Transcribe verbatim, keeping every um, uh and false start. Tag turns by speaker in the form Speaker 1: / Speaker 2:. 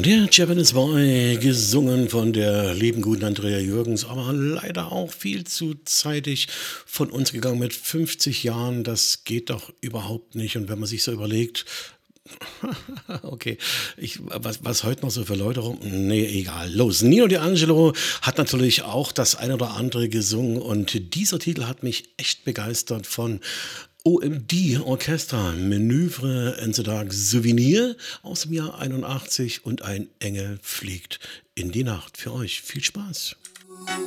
Speaker 1: Der Japanese Boy, gesungen von der lieben guten Andrea Jürgens, aber leider auch viel zu zeitig von uns gegangen mit fünfzig Jahren. Das geht doch überhaupt nicht. Und wenn man sich so überlegt, okay, ich, was, was heute noch so für Leute rum? Nee, egal. Los, Nino D'Angelo hat natürlich auch das ein oder andere gesungen und dieser Titel hat mich echt begeistert von O M D Orchester, Manövre en the Dark Souvenir aus dem Jahr einundachtzig und ein Engel fliegt in die Nacht. Für euch viel Spaß.